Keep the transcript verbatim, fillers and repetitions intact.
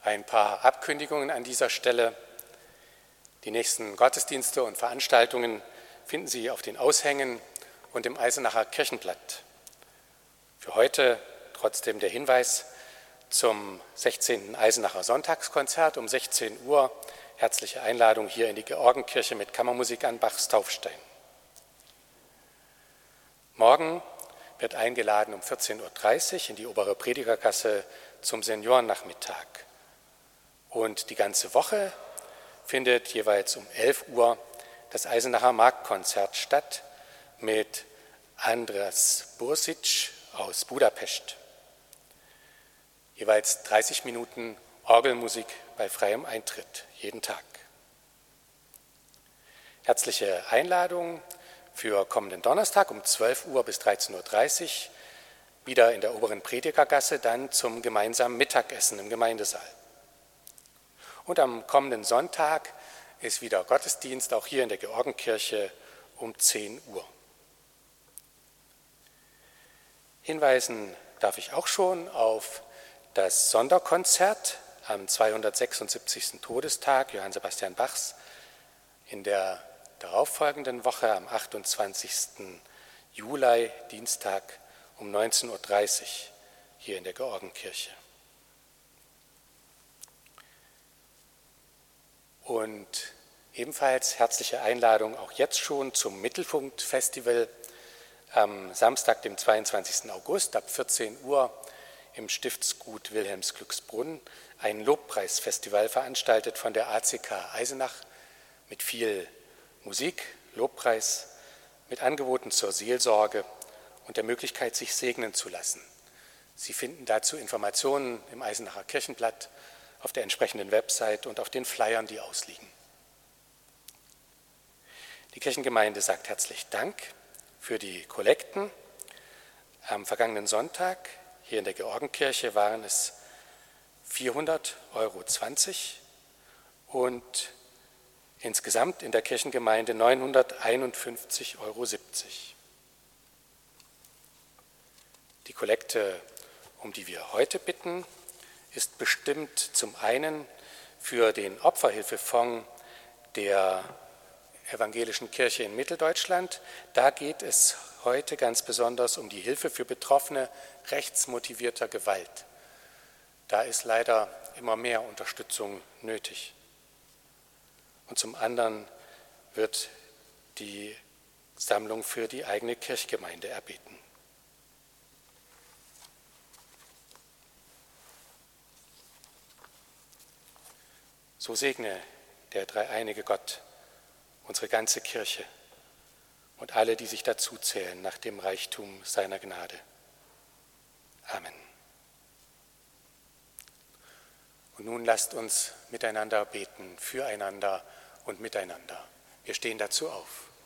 Ein paar Abkündigungen an dieser Stelle. Die nächsten Gottesdienste und Veranstaltungen finden Sie auf den Aushängen und im Eisenacher Kirchenblatt. Für heute trotzdem der Hinweis zum sechzehnten Eisenacher Sonntagskonzert um sechzehn Uhr. Herzliche Einladung hier in die Georgenkirche mit Kammermusik an Bachs Taufstein. Morgen wird eingeladen um vierzehn Uhr dreißig in die obere Predigergasse zum Seniorennachmittag. Und die ganze Woche findet jeweils um elf Uhr das Eisenacher Marktkonzert statt mit Andras Bursic aus Budapest. Jeweils dreißig Minuten Orgelmusik bei freiem Eintritt, jeden Tag. Herzliche Einladung für kommenden Donnerstag um zwölf Uhr bis dreizehn Uhr dreißig, wieder in der oberen Predigergasse, dann zum gemeinsamen Mittagessen im Gemeindesaal. Und am kommenden Sonntag ist wieder Gottesdienst, auch hier in der Georgenkirche um zehn Uhr. Hinweisen darf ich auch schon auf das Sonderkonzert am zweihundertsechsundsiebzigsten Todestag Johann Sebastian Bachs in der darauffolgenden Woche am achtundzwanzigsten Juli, Dienstag um neunzehn Uhr dreißig hier in der Georgenkirche. Und ebenfalls herzliche Einladung auch jetzt schon zum Mittelpunkt-Festival am Samstag, dem zweiundzwanzigsten August ab vierzehn Uhr im Stiftsgut Wilhelmsglücksbrunn, ein Lobpreisfestival veranstaltet von der A C K Eisenach mit viel Musik, Lobpreis, mit Angeboten zur Seelsorge und der Möglichkeit, sich segnen zu lassen. Sie finden dazu Informationen im Eisenacher Kirchenblatt, auf der entsprechenden Website und auf den Flyern, die ausliegen. Die Kirchengemeinde sagt herzlich Dank für die Kollekten. Am vergangenen Sonntag hier in der Georgenkirche waren es vierhundert Euro zwanzig und insgesamt in der Kirchengemeinde neunhunderteinundfünfzig Euro siebzig. Die Kollekte, um die wir heute bitten, ist bestimmt zum einen für den Opferhilfefonds der Evangelischen Kirche in Mitteldeutschland. Da geht es heute ganz besonders um die Hilfe für Betroffene rechtsmotivierter Gewalt. Da ist leider immer mehr Unterstützung nötig. Und zum anderen wird die Sammlung für die eigene Kirchgemeinde erbeten. So segne der dreieinige Gott unsere ganze Kirche und alle, die sich dazu zählen, nach dem Reichtum seiner Gnade. Amen. Und nun lasst uns miteinander beten, füreinander und miteinander. Wir stehen dazu auf.